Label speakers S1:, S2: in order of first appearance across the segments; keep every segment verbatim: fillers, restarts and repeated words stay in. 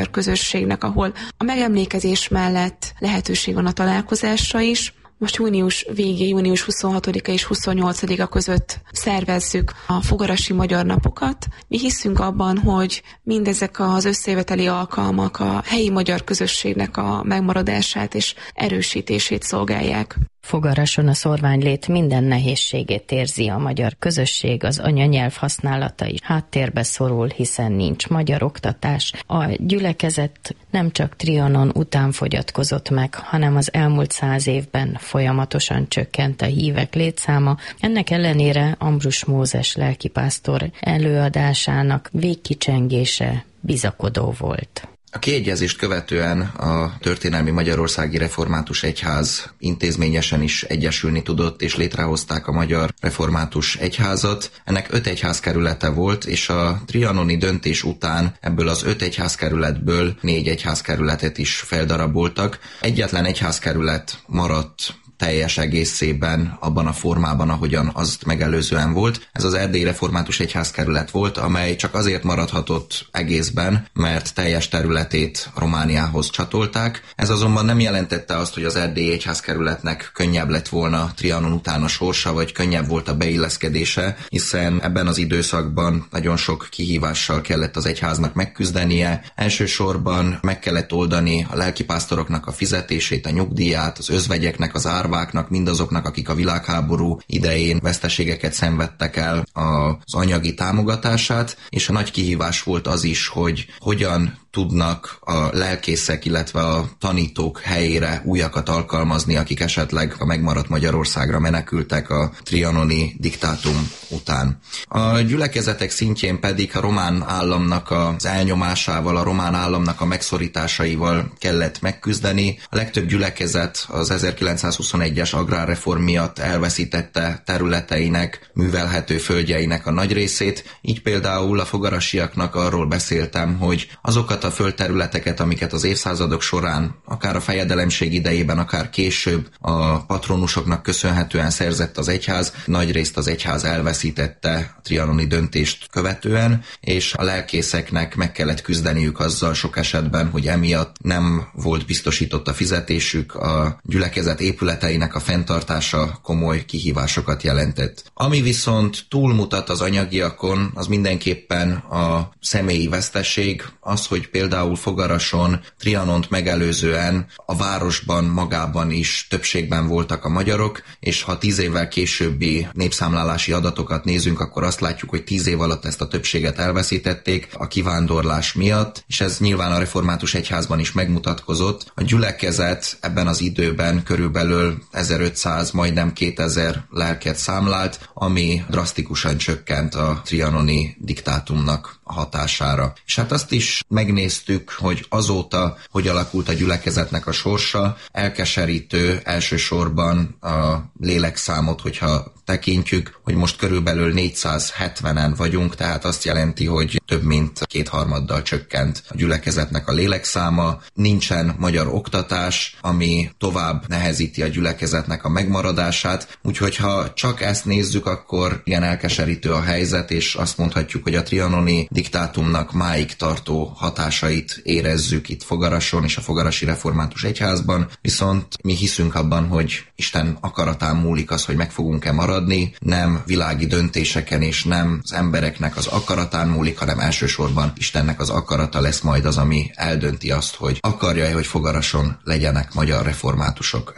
S1: magyar közösségnek, ahol a megemlékezés mellett lehetőség van a találkozásra is. Most június végén, június huszonhatodika és huszonnyolcadika között szervezzük a Fogarasi Magyar Napokat. Mi hiszünk abban, hogy mindezek az összejöveteli alkalmak a helyi magyar közösségnek a megmaradását és erősítését szolgálják.
S2: Fogarason a szorványlét minden nehézségét érzi a magyar közösség, az anyanyelv használata is háttérbe szorul, hiszen nincs magyar oktatás. A gyülekezet nem csak Trianon után fogyatkozott meg, hanem az elmúlt száz évben folyamatosan csökkent a hívek létszáma. Ennek ellenére Ambrus Mózes lelkipásztor előadásának végkicsengése bizakodó volt.
S3: A kiegyezést követően a történelmi Magyarországi Református Egyház intézményesen is egyesülni tudott, és létrehozták a Magyar Református Egyházat. Ennek öt egyházkerülete volt, és a trianoni döntés után ebből az öt egyházkerületből négy egyházkerületet is feldaraboltak. Egyetlen egyházkerület maradt teljes egészében abban a formában, ahogyan azt megelőzően volt. Ez az Erdélyi Református Egyházkerület volt, amely csak azért maradhatott egészben, mert teljes területét Romániához csatolták. Ez azonban nem jelentette azt, hogy az Erdélyi Egyházkerületnek könnyebb lett volna Trianon után a sorsa, vagy könnyebb volt a beilleszkedése, hiszen ebben az időszakban nagyon sok kihívással kellett az egyháznak megküzdenie. Elsősorban meg kellett oldani a lelkipásztoroknak a fizetését, a nyugdíját, az özvegyeknek az árvát, mindazoknak, akik a világháború idején veszteségeket szenvedtek el, az anyagi támogatását, és a nagy kihívás volt az is, hogy hogyan tudnak a lelkészek, illetve a tanítók helyére újakat alkalmazni, akik esetleg a megmaradt Magyarországra menekültek a trianoni diktátum után. A gyülekezetek szintjén pedig a román államnak az elnyomásával, a román államnak a megszorításaival kellett megküzdeni. A legtöbb gyülekezet az ezerkilencszázhuszonegyes agrárreform miatt elveszítette területeinek, művelhető földjeinek a nagy részét. Így például a fogarasiaknak arról beszéltem, hogy azokat a földterületeket, amiket az évszázadok során, akár a fejedelemség idejében, akár később a patronusoknak köszönhetően szerzett az egyház, nagy részt az egyház elveszítette a trianoni döntést követően, és a lelkészeknek meg kellett küzdeniük azzal sok esetben, hogy emiatt nem volt biztosított a fizetésük, a gyülekezet épületeinek a fenntartása komoly kihívásokat jelentett. Ami viszont túlmutat az anyagiakon, az mindenképpen a személyi veszteség, az, hogy például Fogarason, Trianont megelőzően a városban magában is többségben voltak a magyarok, és ha tíz évvel későbbi népszámlálási adatokat nézünk, akkor azt látjuk, hogy tíz év alatt ezt a többséget elveszítették a kivándorlás miatt, és ez nyilván a református egyházban is megmutatkozott. A gyülekezet ebben az időben körülbelül ezerötszáz, majdnem kétezer lelket számlált, ami drasztikusan csökkent a trianoni diktátumnak a hatására. És hát azt is megnéztük, hogy azóta, hogy alakult a gyülekezetnek a sorsa, elkeserítő elsősorban a lélekszámot, hogyha tekintjük, hogy most körülbelül négyszázhetvenen vagyunk, tehát azt jelenti, hogy több mint kétharmaddal csökkent a gyülekezetnek a lélekszáma. Nincsen magyar oktatás, ami tovább nehezíti a gyülekezetnek a megmaradását, úgyhogy ha csak ezt nézzük, akkor ilyen elkeserítő a helyzet, és azt mondhatjuk, hogy a trianoni diktátumnak máig tartó hatásait érezzük itt Fogarason és a Fogarasi Református Egyházban, viszont mi hiszünk abban, hogy Isten akaratán múlik az, hogy meg fogunk-e maradni, nem világi döntéseken és nem az embereknek az akaratán múlik, hanem elsősorban Istennek az akarata lesz majd az, ami eldönti azt, hogy akarja-e, hogy Fogarason legyenek magyar reformátusok.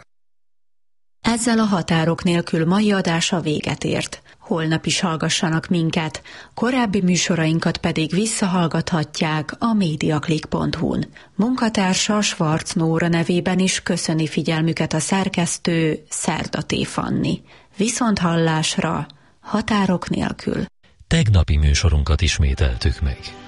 S4: Ezzel a Határok nélkül mai adása véget ért. Holnap is hallgassanak minket, korábbi műsorainkat pedig visszahallgathatják a mediaclick pont hu-n. Munkatársa Schwarz Nóra nevében is köszöni figyelmüket a szerkesztő Szerda T. Fanni. Viszont hallásra, Határok nélkül.
S5: Tegnapi műsorunkat ismételtük meg.